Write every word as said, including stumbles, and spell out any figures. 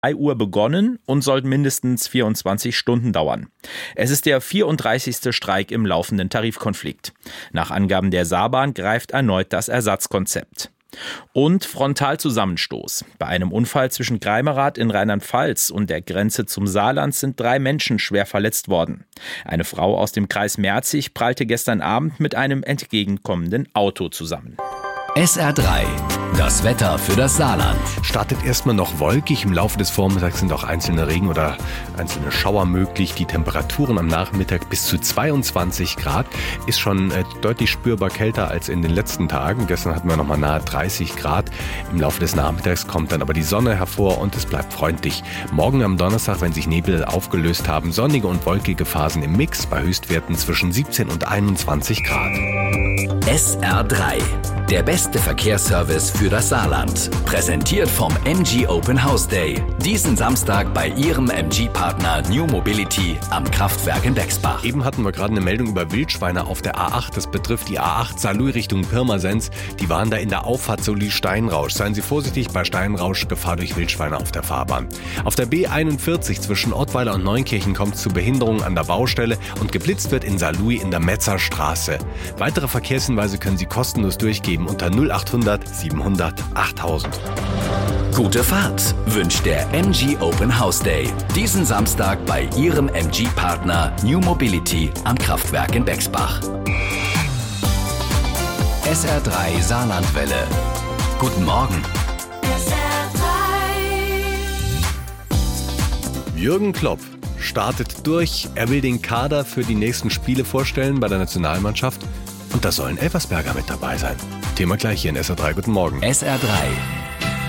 drei Uhr begonnen und soll mindestens vierundzwanzig Stunden dauern. Es ist der vierunddreißigste Streik im laufenden Tarifkonflikt. Nach Angaben der Saarbahn greift erneut das Ersatzkonzept. Und Frontalzusammenstoß. Bei einem Unfall zwischen Greimerath in Rheinland-Pfalz und der Grenze zum Saarland sind drei Menschen schwer verletzt worden. Eine Frau aus dem Kreis Merzig prallte gestern Abend mit einem entgegenkommenden Auto zusammen. S R drei, das Wetter für das Saarland. Startet erstmal noch wolkig. Im Laufe des Vormittags sind auch einzelne Regen- oder einzelne Schauer möglich. Die Temperaturen am Nachmittag bis zu zweiundzwanzig Grad. Ist schon äh, deutlich spürbar kälter als in den letzten Tagen. Gestern hatten wir noch mal nahe dreißig Grad. Im Laufe des Nachmittags kommt dann aber die Sonne hervor und es bleibt freundlich. Morgen am Donnerstag, wenn sich Nebel aufgelöst haben, sonnige und wolkige Phasen im Mix bei Höchstwerten zwischen siebzehn und einundzwanzig Grad. S R drei, der beste Verkehrsservice für das Saarland. Präsentiert vom M G Open House Day. Diesen Samstag bei Ihrem M G-Partner New Mobility am Kraftwerk in Bexbach. Eben hatten wir gerade eine Meldung über Wildschweine auf der A acht. Das betrifft die A acht Saarlouis Richtung Pirmasens. Die waren da in der Auffahrt Saarlouis-Steinrausch. Seien Sie vorsichtig bei Steinrausch, Gefahr durch Wildschweine auf der Fahrbahn. Auf der B einundvierzig zwischen Ottweiler und Neunkirchen kommt es zu Behinderungen an der Baustelle und geblitzt wird in Saarlouis in der Metzerstraße. Weitere Verkehrshinweise können Sie kostenlos durchgeben unter null achthundert siebenhundert achttausend. Gute Fahrt wünscht der M G Open House Day. Diesen Samstag bei Ihrem M G-Partner New Mobility am Kraftwerk in Bexbach. S R drei Saarlandwelle. Guten Morgen. S R drei. Jürgen Klopp startet durch. Er will den Kader für die nächsten Spiele vorstellen bei der Nationalmannschaft. Und da sollen Elversberger mit dabei sein. Thema gleich hier in S R drei. Guten Morgen. S R drei.